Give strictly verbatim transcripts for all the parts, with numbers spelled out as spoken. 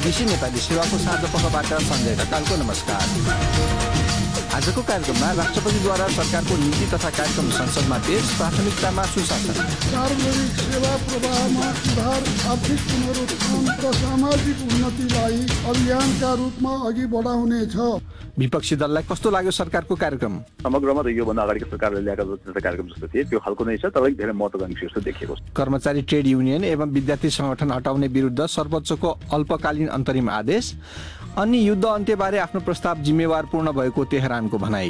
BBC Nepali सेवाको साँझ पखबाट सञ्जय ढकालको नमस्कार। आजको कार्यक्रममा राष्ट्रपतिद्वारा सरकारको नीति तथा कार्यक्रम संसदमा पेश, प्राथमिकतामा सुशासन, सार्वजनिक सेवा प्रवाहमा सुधार, आर्थिक पुनरुत्थान र सामाजिक उन्नतिलाई अभियानका रूपमा अघि बढाउनेछ। विपक्षी दललाई कस्तो लाग्यो सरकारको कार्यक्रम? समग्रमा त योभन्दा अगाडिको सरकारले ल्याएका कार्यक्रम जस्तो थिए त्यो खालको नै छ, तर धेरै महत्त्वकांक्षी जस्तो देखिएको छ। कर्मचारी ट्रेड युनियन एवं विद्यार्थी संगठन हटाउने विरुद्ध सर्वोच्चको अल्पकालीन अन्तरिम आदेश, अनि युद्ध अन्त्यबारे आफ्नो प्रस्ताव जिम्मेवारपूर्ण भएको तेहरानको भनाई।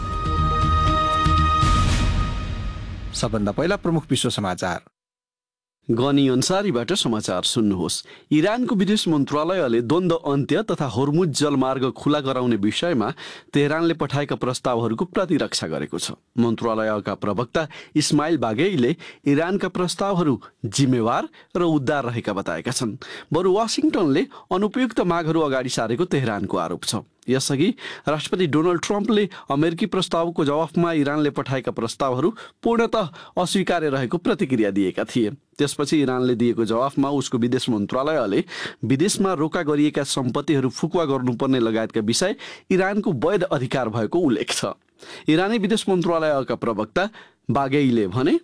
सबभन्दा पहिला प्रमुख विश्व समाचार। गनी अन्सारीबाट समाचार सुन्नुहोस्। इरानको विदेश मन्त्रालयले द्वन्द्व अन्त्य तथा होर्मुज जलमार्ग खुला गराउने विषयमा तेहरानले पठाएका प्रस्तावहरूको प्रतिरक्षा गरेको छ। मन्त्रालयका प्रवक्ता इस्माइल बागेईले इरानका प्रस्तावहरू जिम्मेवार र उद्धार रहेका बताएका छन्। बरु वासिङटनले अनुपयुक्त मागहरू अगाडि सारेको तेहरानको आरोप छ। यसअघि राष्ट्रपति डोनाल्ड ट्रम्पले अमेरिकी प्रस्तावको जवाफमा इरानले पठाएका प्रस्तावहरू पूर्णतः अस्वीकार्य रहेको प्रतिक्रिया दिएका थिए। त्यसपछि इरानले दिएको जवाफमा उसको विदेश मन्त्रालयले विदेशमा रोका गरिएका सम्पत्तिहरू फुकुवा गर्नुपर्ने लगायतका विषय इरानको वैध अधिकार भएको उल्लेख छ। इरानी विदेश मन्त्रालयका प्रवक्ता बागेईले भने,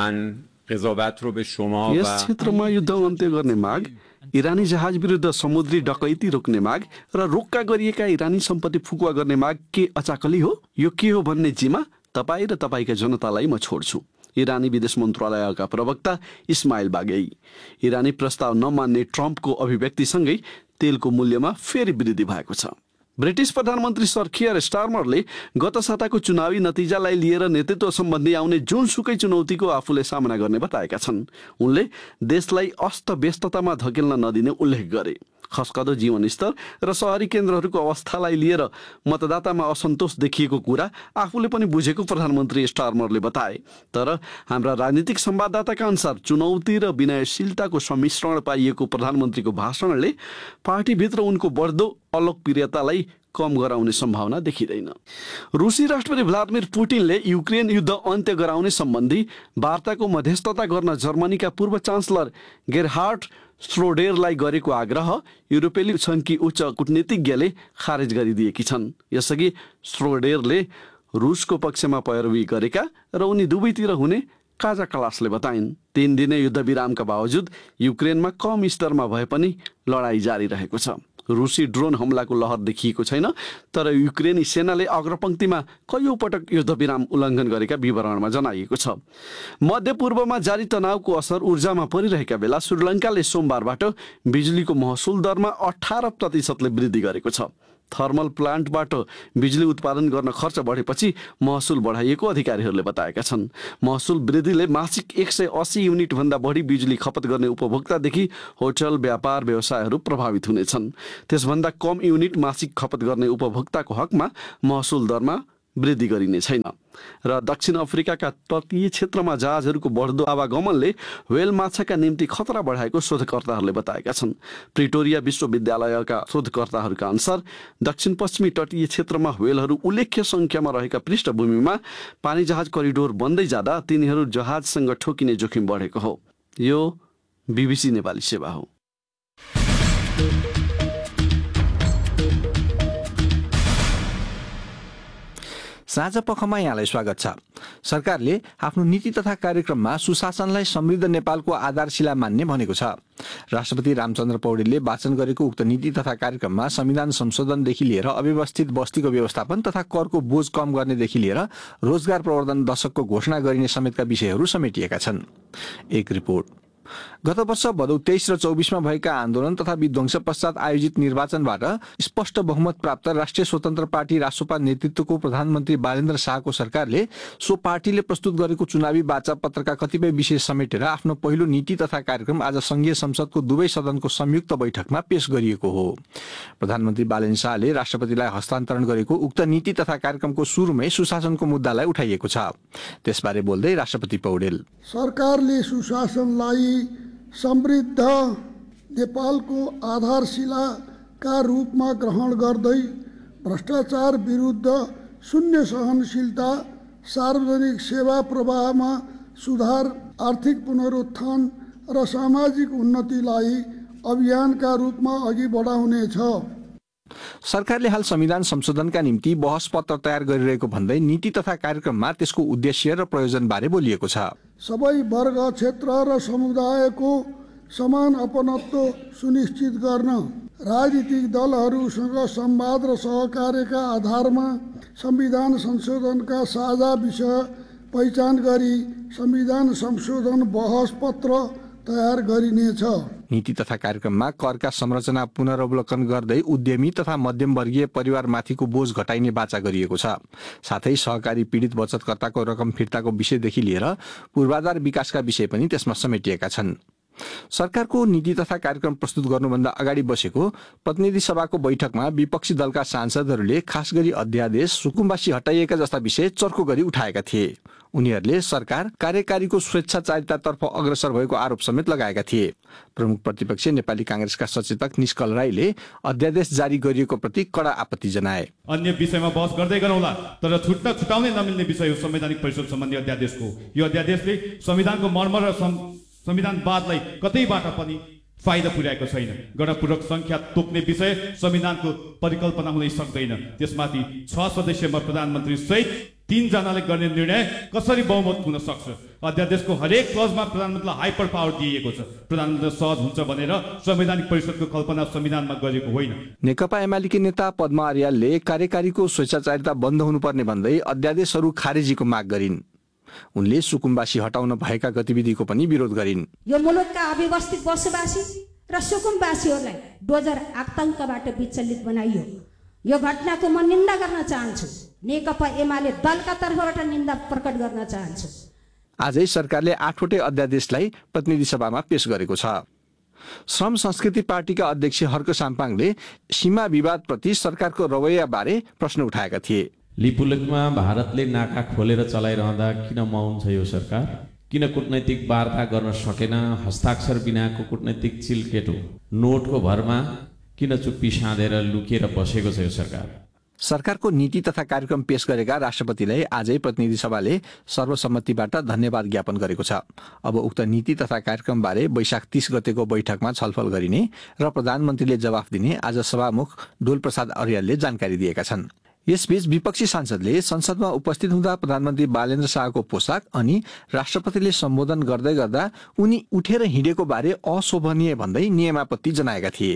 यस क्षेत्रमा युद्ध अन्त्य गर्ने माग, इरानी जहाज विरुद्ध समुद्री डकैती रोक्ने माग र रोक्का गरिएका इरानी सम्पत्ति फुकुवा गर्ने माग के अचाकली हो? यो के हो भन्ने जिम्मा तपाईँ र तपाईँका जनतालाई म छोड्छु। इरानी विदेश मन्त्रालयका प्रवक्ता इस्माइल बागेई। इरानी प्रस्ताव नमान्ने ट्रम्पको अभिव्यक्तिसँगै तेलको मूल्यमा फेरि वृद्धि भएको छ। ब्रिटिस प्रधानमन्त्री सर कियर स्टारमरले गत साताको चुनावी नतिजालाई लिएर नेतृत्व सम्बन्धी आउने जुनसुकै चुनौतीको आफूले सामना गर्ने बताएका छन्। उनले देशलाई अस्तव्यस्ततामा धकेल्न नदिने उल्लेख गरे। खस्कदो जीवनस्तर र सहरी केन्द्रहरूको अवस्थालाई लिएर मतदातामा असन्तोष देखिएको कुरा आफूले पनि बुझेको प्रधानमन्त्री स्टारमरले बताए। तर हाम्रा राजनीतिक संवाददाताका अनुसार चुनौती र विनयशीलताको सम्मिश्रण पाइएको प्रधानमन्त्रीको भाषणले पार्टीभित्र उनको बढ्दो अलोकप्रियतालाई कम गराउने सम्भावना देखिँदैन। रुसी राष्ट्रपति भ्लादिमिर पुटिनले युक्रेन युद्ध अन्त्य गराउने सम्बन्धी वार्ताको मध्यस्थता गर्न जर्मनीका पूर्व चान्सलर गेरहार्ड श्रोडेरलाई गरेको आग्रह युरोपेली सङ्घकी उच्च कूटनीतिज्ञले खारेज गरिदिएकी छन्। यसअघि श्रोडेरले रुसको पक्षमा पैरवी गरेका र उनी दुवैतिर हुने काजा क्लासले बताइन्। तीन दिने युद्ध विरामका बावजुद युक्रेनमा कम स्तरमा भए पनि लडाईँ जारी रहेको छ। रुसी ड्रोन हमलाको लहर देखिएको छैन, तर युक्रेनी सेनाले अग्रपङ्क्तिमा कैयौँ पटक युद्ध विराम उल्लङ्घन गरेका विवरणमा जनाइएको छ। मध्यपूर्वमा जारी तनावको असर ऊर्जामा परिरहेका बेला श्रीलङ्काले सोमबारबाट बिजुलीको महसुल दरमा अठार प्रतिशतले वृद्धि गरेको छ। थर्मल प्लान्टबाट बिजुली उत्पादन गर्न खर्च बढेपछि महसुल बढाइएको अधिकारीहरूले बताएका छन्। महसुल वृद्धिले मासिक एक सय अस्सी युनिटभन्दा बढी बिजुली खपत गर्ने उपभोक्तादेखि होटल, व्यापार, व्यवसायहरू प्रभावित हुनेछन्। त्यसभन्दा कम युनिट मासिक खपत गर्ने उपभोक्ताको हकमा महसुल दरमा वृद्धि गरिने छैन। र दक्षिण अफ्रिकाका तटीय क्षेत्रमा जहाजहरूको बढ्दो आवागमनले व्हेल माछाका निम्ति खतरा बढाएको शोधकर्ताहरूले बताएका छन्। प्रिटोरिया विश्वविद्यालयका शोधकर्ताहरूका अनुसार दक्षिण पश्चिमी तटीय क्षेत्रमा व्हेलहरू उल्लेख्य सङ्ख्यामा रहेका पृष्ठभूमिमा पानी जहाज करिडोर बन्दै जाँदा तिनीहरू जहाजसँग ठोकिने जोखिम बढेको हो। यो बीबीसी नेपाली सेवा हो। साँझ पखमा यहाँलाई स्वागत छ। सरकारले आफ्नो नीति तथा कार्यक्रममा सुशासनलाई समृद्ध नेपालको आधारशिला मान्ने भनेको छ। राष्ट्रपति रामचन्द्र पौडेलले वाचन गरेको उक्त नीति तथा कार्यक्रममा संविधान संशोधनदेखि लिएर अव्यवस्थित बस्तीको व्यवस्थापन तथा करको बोझ कम गर्नेदेखि लिएर रोजगार प्रवर्धन दशकको घोषणा गरिने समेतका विषयहरू समेटिएका छन्। एक रिपोर्ट। गत वर्ष भदौ तेइस र चौबिसमा भएका आन्दोलन तथा विध्वंस पश्चात आयोजित निर्वाचनबाट स्पष्ट बहुमत प्राप्त राष्ट्रिय स्वतन्त्र पार्टी रासोपा नेतृत्वको प्रधानमन्त्री बालेन्द्र शाहको सरकारले सो पार्टीले प्रस्तुत गरेको चुनावी वाचा पत्रका कतिपय विषय समेटेर आफ्नो पहिलो नीति तथा कार्यक्रम आज संघीय संसदको दुवै सदनको संयुक्त बैठकमा पेश गरिएको हो। प्रधानमन्त्री बालेन्द्र शाहले राष्ट्रपतिलाई हस्तान्तरण गरेको उक्त नीति तथा कार्यक्रमको सुरुमै सुशासनको मुद्दालाई उठाइएको छ। त्यसबारे बोल्दै राष्ट्रपति पौडेल, सरकारले सुशासनलाई समृद्ध नेपालको आधारशिलाका रूपमा ग्रहण गर्दै भ्रष्टाचार विरुद्ध शून्य सहनशीलता, सार्वजनिक सेवा प्रवाहमा सुधार, आर्थिक पुनरुत्थान र सामाजिक उन्नतिलाई अभियानका रूपमा अघि बढाउनेछ। सरकारले हाल संविधान संशोधनका निम्ति बहस पत्र तयार गरिरहेको भन्दै नीति तथा कार्यक्रममा त्यसको उद्देश्य र प्रयोजनबारे बोलिएको छ। सबै वर्ग, क्षेत्र र समुदायको समान अपनत्व सुनिश्चित गर्न राजनीतिक दलहरूसँग संवाद र सहकार्यका आधारमा संविधान संशोधनका साझा विषय पहिचान गरी संविधान संशोधन बहस पत्र तयार गरिनेछ। नीति तथा कार्यक्रममा करका संरचना पुनरावलोकन गर्दै उद्यमी तथा मध्यमवर्गीय परिवारमाथिको बोझ घटाइने बाचा गरिएको छ। साथै सहकारी पीडित बचतकर्ताको रकम फिर्ताको विषयदेखि लिएर पूर्वाधार विकासका विषय पनि त्यसमा समेटिएका छन्। सरकारको नीति तथा कार्यक्रम प्रस्तुत गर्नुभन्दा अगाडि बसेको प्रतिनिधि सभाको बैठकमा विपक्षी दलका सांसदहरूले खास गरी अध्यादेश, सुकुम्बासी हटाइएका जस्ता विषय चर्को गरी उठाएका थिए। उनीहरूले सरकार कार्यकारीको स्वेच्छाचारितातर्फ अग्रसर भएको आरोप समेत लगाएका थिए। प्रमुख प्रतिपक्ष नेपाली कांग्रेसका सचेतक निष्कल राईले अध्यादेश जारी गरिएको प्रति कडा आपत्ति जनाए। अन्य विषयमा बहस गर्दै गरौँला, तर छुट्न छुटाउनै नमिल्ने विषय हो संवैधानिक परिषद सम्बन्धी अध्यादेशको। यो अध्यादेशले संविधानको मर्म र संविधानवादलाई कतैबाट पनि फाइदा पुर्याएको छैन। गणपूर्वक संख्या तोक्ने विषय संविधानको परिकल्पना हुनै सक्दैन। त्यसमाथि छ सदस्यमा प्रधानमन्त्री सहित तीन जनाले गर्ने निर्णय कसरी बहुमत हुन सक्छ? अध्यादेशको हरेक क्लजमा प्रधानमन्त्रीलाई हाइपर पावर दिइएको छ। प्रधानमन्त्री सहज हुन्छ भनेर संवैधानिक परिषदको कल्पना संविधानमा गरेको होइन। नेकपा एमालेकी नेता पद्मा आर्यालले कार्यकारीको स्वेच्छाचारिता बन्द हुनुपर्ने भन्दै अध्यादेशहरू खारेजीको माग गरिन्। उनले सुकुम्बासी हटाउन भएका गतिविधिको पनि विरोध गरिन्। यो मुलुकका अव्यवस्थित बसोबासी र सुकुम्बासीहरूलाई डोजर आतंकबाट विचलित बनाइयो। यो घटनाको म निन्दा गर्न चाहन्छु। नेकपा एमाले दलका तर्फबाट निन्दा प्रकट गर्न चाहन्छु। आजै सरकारले आठवटै अध्यादेशलाई प्रतिनिधि सभामा पेश गरेको छ। श्रम संस्कृति पार्टीका अध्यक्ष हर्क साम्पाङले सीमा विवादप्रति सरकारको रवैयाबारे प्रश्न उठाएका थिए। लिपुलेकमा भारतले नाका खोलेर चलाइरहँदा किन मौन छ यो सरकार? किन कूटनैतिक वार्ता गर्न सकेन? हस्ताक्षर बिनाको कूटनैतिक चिलकेट हो। नोटको भरमा किन चुप्पी साँधेर लुकेर बसेको छ यो सरकार? सरकारको नीति तथा कार्यक्रम पेश गरेका राष्ट्रपतिलाई आजै प्रतिनिधि सभाले सर्वसम्मतिबाट धन्यवाद ज्ञापन गरेको छ। अब उक्त नीति तथा कार्यक्रमबारे वैशाख तीस गतेको बैठकमा छलफल गरिने र प्रधानमन्त्रीले जवाफ दिने आज सभामुख डोलप्रसाद अर्यालले जानकारी दिएका छन्। यसबीच विपक्षी सांसदले संसदमा उपस्थित हुँदा प्रधानमन्त्री बालेन्द्र शाहको पोसाक अनि राष्ट्रपतिले सम्बोधन गर्दै गर्दा उनी उठेर हिँडेको बारे अशोभनीय भन्दै नियमापत्ति जनाएका थिए।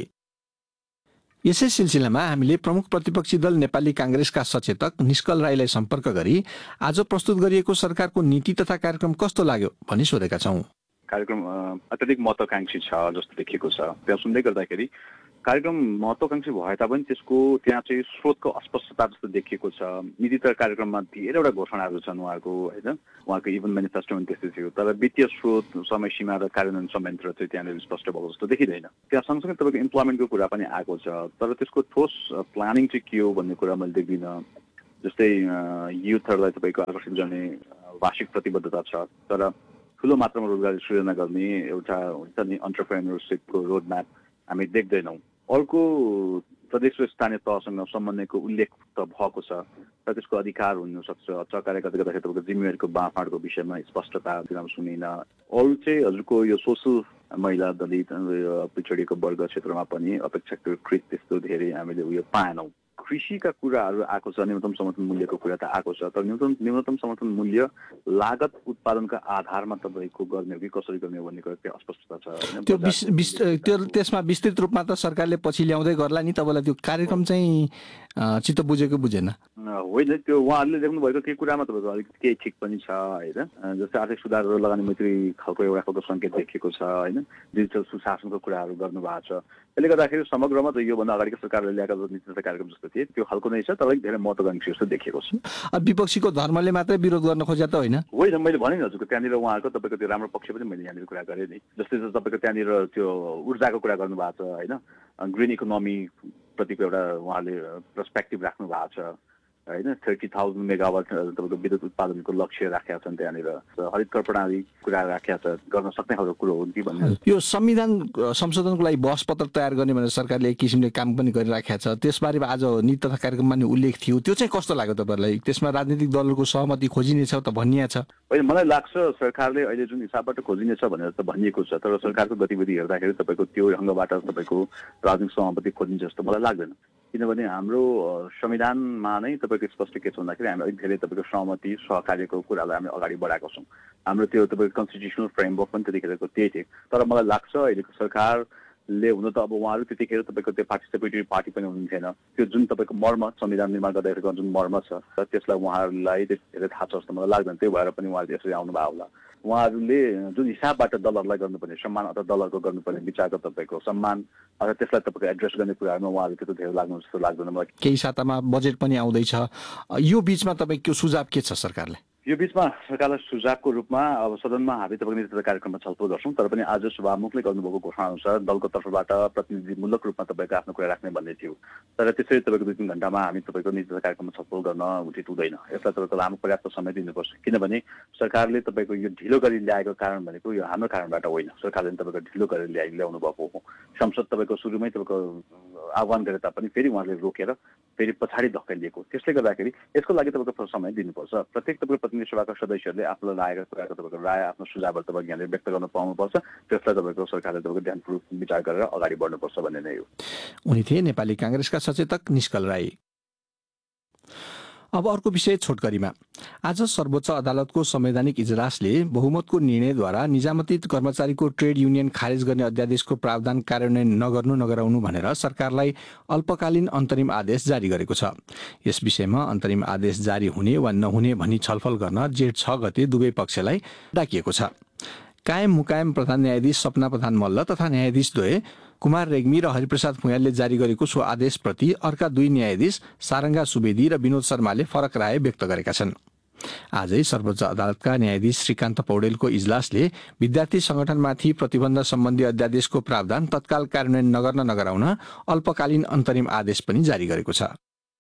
यसै सिलसिलामा हामीले प्रमुख प्रतिपक्षी दल नेपाली कांग्रेसका सचेतक निष्कल राईलाई सम्पर्क गरी आज प्रस्तुत गरिएको सरकारको नीति तथा कार्यक्रम कस्तो लाग्यो भनी सोधेका छौं। कार्यक्रम अत्यधिक महत्त्वकांक्षी छ जस्तो देखिएको छ। त्यहाँ सुन्दै गर्दाखेरि कार्यक्रम महत्त्वकांक्षी भए तापनि त्यसको त्यहाँ चाहिँ स्रोतको अस्पष्टता जस्तो देखिएको छ। नीति तथा कार्यक्रममा धेरैवटा घोषणाहरू छन् उहाँको, होइन, उहाँको इभन मेनिफेस्टोमा त्यस्तै थियो, तर वित्तीय स्रोत, समय सीमा र कार्यान्वयन संयन्त्र चाहिँ त्यहाँनिर स्पष्ट भएको जस्तो देखिँदैन। त्यहाँ सँगसँगै तपाईँको इम्प्लोइमेन्टको कुरा पनि आएको छ, तर त्यसको ठोस प्लानिङ चाहिँ के हो भन्ने कुरा मैले देख्दिनँ। जस्तै युथहरूलाई तपाईँको आकर्षित गर्ने वार्षिक प्रतिबद्धता छ, तर ठुलो मात्रामा रोजगारी सृजना गर्ने एउटा हुन्छ नि अन्टरप्रेन्योरसिपको रोडम्याप हामी देख्दैनौँ। अर्को प्रदेश र स्थानीय तहसँग सम्बन्धको उल्लेख त भएको छ, तर त्यसको अधिकार हुनसक्छ। सरकारले गर्दै गर्दाखेरि तपाईँको जिम्मेवारीको बाँडफाँडको विषयमा स्पष्टता दिन सुनिन। अरू चाहिँ हजुरको यो सोसल, महिला, दलित, पिछडिएको वर्ग क्षेत्रमा पनि अपेक्षाकृत त्यस्तो धेरै हामीले उयो पाएनौँ। कृषिका कुराहरू आएको छ, न्यूनतम समर्थन मूल्यको कुरा त आएको छ, तर न्यूनतम न्यूनतम समर्थन मूल्य लागत उत्पादनका आधारमा तपाईँको गर्ने हो कि कसरी गर्ने हो भन्ने कुरा त्यो अस्पष्टता छ। त्यो त्यो त्यसमा विस्तृत रूपमा त सरकारले पछि ल्याउँदै गर्ला नि। तपाईँलाई त्यो कार्यक्रम चाहिँ चित्त बुझेको बुझेन? होइन, त्यो उहाँहरूले देख्नु भएको केही कुरामा तपाईँको अलिक केही ठिक पनि छ, होइन। जस्तै आर्थिक सुधार र लगानी मैत्री खालको एउटा खालको सङ्केत देखिएको छ, होइन। डिजिटल सुशासनको कुराहरू गर्नुभएको छ। त्यसले गर्दाखेरि समग्रमा त योभन्दा अगाडिको सरकारले ल्याएका नीति तथा कार्यक्रम जस्तो थिए त्यो खालको नै छ, तर अलिक धेरै महत्त्वकांक्षी जस्तो देखिएको छ। विपक्षीको धर्मले मात्रै विरोध गर्न खोज्या त होइन? होइन, मैले भने नि हजुरको त्यहाँनिर उहाँहरूको तपाईँको त्यो राम्रो पक्ष पनि मैले यहाँनिर कुरा गरेँ नि। जस्तै तपाईँको त्यहाँनिर त्यो ऊर्जाको कुरा गर्नुभएको छ, होइन। ग्रिन इकोनोमी प्रतिको एउटा उहाँले पर्सपेक्टिभ राख्नु भएको छ। होइन थर्टी थाउजन्ड मेगावाट तपाईँको विद्युत उत्पादनको लक्ष्य राखेका छन् त्यहाँनिर हरित कर प्रणाली कुरा राखेका छ गर्न सक्ने खालको कुरो हो कि भन्ने यो संविधान संशोधनको लागि बहस पत्र तयार गर्ने भनेर सरकारले एक किसिमले काम पनि गरिराखेको छ त्यसबारेमा आज नीति तथा कार्यक्रममा नि उल्लेख थियो त्यो चाहिँ कस्तो लाग्यो तपाईँहरूलाई त्यसमा राजनीतिक दलहरूको सहमति खोजिनेछ त भनिएको छ होइन मलाई लाग्छ सरकारले अहिले जुन हिसाबबाट खोजिनेछ भनेर त भनिएको छ तर सरकारको गतिविधि हेर्दाखेरि तपाईँको त्यो ढङ्गबाट तपाईँको राजनीतिक सहमति खोजिन्छ जस्तो मलाई लाग्दैन किनभने हाम्रो संविधानमा नै तपाईँको स्पष्ट के छ भन्दाखेरि हामी अलिक धेरै तपाईँको सहमति सहकार्यको कुरालाई हामी अगाडि बढाएको छौँ हाम्रो त्यो तपाईँको कन्स्टिट्युसनल फ्रेमवर्क पनि त्यतिखेरको त्यही थियो तर मलाई लाग्छ अहिलेको सरकारले हुन त अब उहाँहरू त्यतिखेर तपाईँको त्यो पार्टिसिपेटरी पार्टी पनि हुनुहुन्थेन त्यो जुन तपाईँको मर्म संविधान निर्माण गर्दाखेरिको जुन मर्म छ त्यसलाई उहाँहरूलाई धेरै थाहा छ जस्तो मलाई लाग्दैन त्यही भएर पनि उहाँहरूले यसरी आउनुभयो होला उहाँहरूले जुन हिसाबबाट दलहरूलाई गर्नुपर्ने सम्मान अथवा दलहरूको गर्नुपर्ने विचारको तपाईँको सम्मान अथवा त्यसलाई तपाईँको एड्रेस गर्ने कुराहरूमा उहाँहरू त्यस्तो धेरै लाग्नु जस्तो लाग्दैन मलाई केही सातामा बजेट पनि आउँदैछ यो बिचमा तपाईँको सुझाव के छ सरकारले यो बिचमा सरकारलाई सुझावको रूपमा अब सदनमा हामी तपाईँको नीति तथा कार्यक्रममा छलफल गर्छौँ तर पनि आज सभामुखले गर्नुभएको घोषणा अनुसार दलको तर्फबाट प्रतिनिधिमूलक रूपमा तपाईँको आफ्नो कुरा राख्ने भन्ने थियो तर त्यसरी तपाईँको दुई तिन घन्टामा हामी तपाईँको नीति तथा कार्यक्रममा छलफल गर्न उचित हुँदैन यसलाई तपाईँको लामो पर्याप्त समय दिनुपर्छ किनभने सरकारले तपाईँको यो ढिलो गरी ल्याएको कारण भनेको यो हाम्रो कारणबाट होइन सरकारले तपाईँको ढिलो गरेर ल्याइ ल्याउनु भएको हो संसद तपाईँको सुरुमै तपाईँको आह्वान गरे तापनि फेरि उहाँले रोकेर फेरि पछाडि धकेलिएको त्यसले गर्दाखेरि यसको लागि तपाईँको समय दिनुपर्छ प्रत्येक तपाईँको प्रतिनिधि सभाका सदस्यहरूले आफूलाई लागेको कुराको तपाईँको राय आफ्नो सुझावहरू तपाईँको यहाँले व्यक्त गर्न पाउनुपर्छ त्यसलाई तपाईँको सरकारले तपाईँको ध्यानपूर्वक विचार गरेर अगाडि बढ्नुपर्छ भन्ने नै हो उनी थिए नेपाली काङ्ग्रेसका सचेतक निष्कल राई अब अर्को विषय छोटकरीमा आज सर्वोच्च अदालतको संवैधानिक इजलासले बहुमतको निर्णयद्वारा निजामती कर्मचारीको ट्रेड युनियन खारेज गर्ने अध्यादेशको प्रावधान कार्यान्वयन नगर्नु नगराउनु भनेर सरकारलाई अल्पकालीन अन्तरिम आदेश जारी गरेको छ यस विषयमा अन्तरिम आदेश जारी हुने वा नहुने भनी छलफल गर्न जेठ छ गते दुवै पक्षलाई डाकिएको छ कायम मुकायम प्रधान न्यायाधीश सपना प्रधान मल्ल तथा न्यायाधीश द्वय कुमार रेग्मी र हरिप्रसाद भुयालले जारी गरेको सो आदेशप्रति अर्का दुई न्यायाधीश सारङ्गा सुवेदी र विनोद शर्माले फरक राय व्यक्त गरेका छन् आजै सर्वोच्च अदालतका न्यायाधीश श्रीकान्त पौडेलको इजलासले विद्यार्थी संगठनमाथि प्रतिबन्ध सम्बन्धी अध्यादेशको प्रावधान तत्काल कार्यान्वयन नगर्न नगराउन अल्पकालीन अन्तरिम आदेश पनि जारी गरेको छ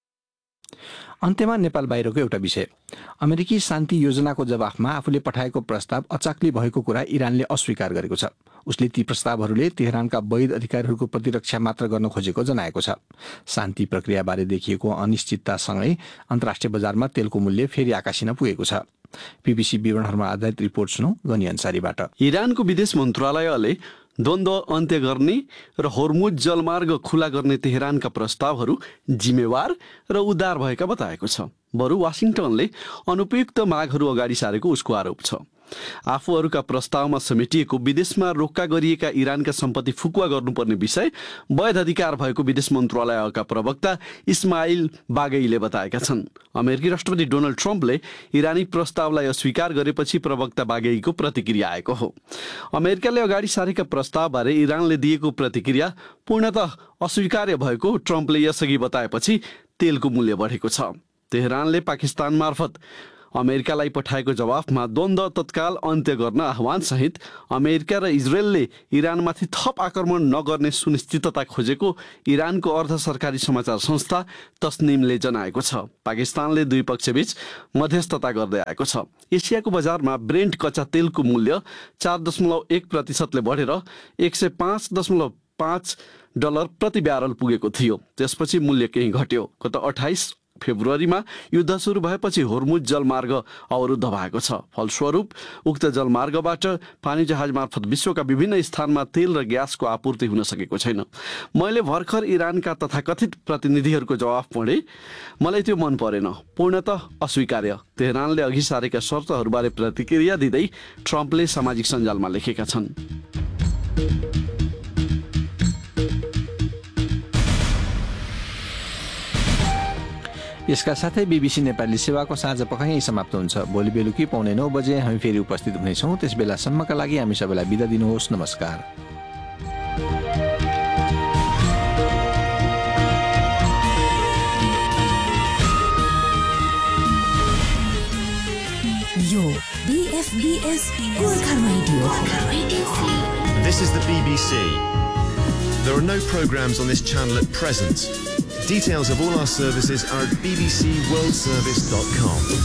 अन्त्यमा नेपाल बाहिरको एउटा विषय अमेरिकी शान्ति योजनाको जवाफमा आफूले पठाएको प्रस्ताव अचाक्ली भएको कुरा इरानले अस्वीकार गरेको छ उसले ती प्रस्तावहरूले तेहरानका वैध अधिकारीहरूको प्रतिरक्षा मात्र गर्न खोजेको जनाएको छ शान्ति प्रक्रियाबारे देखिएको अनिश्चिततासँगै अन्तर्राष्ट्रिय बजारमा तेलको मूल्य फेरि आकाशिन पुगेको छ बीबीसी विवरणहरूमा आधारित रिपोर्ट सुनौ गनी अन्सारीबाट इरानको विदेश मन्त्रालयले द्वन्द्व अन्त्य गर्ने र होर्मुज जलमार्ग खुला गर्ने तेहरानका प्रस्तावहरू जिम्मेवार र उदार भएका बताएको छ बरु वाशिंटनले अनुपयुक्त मागहरू अगाडि सारेको उसको आरोप छ आफूहरूका प्रस्तावमा समेटिएको विदेशमा रोक्का गरिएका इरानका सम्पत्ति फुकुवा गर्नुपर्ने विषय वैध अधिकार भएको विदेश मन्त्रालयका प्रवक्ता इस्माइल बागैले बताएका छन् अमेरिकी राष्ट्रपति डोनाल्ड ट्रम्पले इरानी प्रस्तावलाई अस्वीकार गरेपछि प्रवक्ता बागैको प्रतिक्रिया आएको हो अमेरिकाले अगाडि सारेका प्रस्तावबारे इरानले दिएको प्रतिक्रिया पूर्णतः अस्वीकार्य भएको ट्रम्पले यसअघि बताएपछि तेलको मूल्य बढेको छ तेहरानले पाकिस्तान मार्फत अमेरिकालाई पठाएको जवाफमा द्वन्द्व तत्काल अन्त्य गर्न आह्वान सहित अमेरिका र इजरायलले इरानमाथि थप आक्रमण नगर्ने सुनिश्चितता खोजेको इरानको अर्ध सरकारी समाचार संस्था तस्निमले जनाएको छ पाकिस्तानले दुई पक्षबीच मध्यस्थता गर्दै आएको छ एसियाको बजारमा ब्रेन्ट कच्चा तेलको मूल्य चार दशमलव एक प्रतिशतले बढेर एक सय पाँच दशमलव पाँच डलर प्रति ब्यारल पुगेको थियो त्यसपछि मूल्य केही घट्यो गत अठाइस फेब्रुअरीमा युद्ध सुरु भएपछि होर्मुज जलमार्ग अवरुद्ध भएको छ फलस्वरूप उक्त जलमार्गबाट पानी जहाज मार्फत विश्वका विभिन्न स्थानमा तेल र ग्यासको आपूर्ति हुन सकेको छैन मैले भर्खर इरानका तथाकथित प्रतिनिधिहरूको जवाफ पढे मलाई त्यो मन परेन पूर्णतः अस्वीकार्य तेहरानले अघि सारेका शर्तहरूबारे प्रतिक्रिया दिँदै ट्रम्पले सामाजिक सञ्जालमा लेखेका छन् यसका साथै बीबीसी नेपाली सेवाको साँझ पख यही समाप्त हुन्छ भोलि बेलुकी पौने नौ बजे हामी फेरि उपस्थित हुनेछौँ त्यस बेलासम्मका लागि हामी सबैलाई बिदा दिनुहोस् नमस्कार यो बीएफबीएस Gorkha radio This is the B B C. There are no programs on this channel at present. Details of all our services are at b b c world service dot com.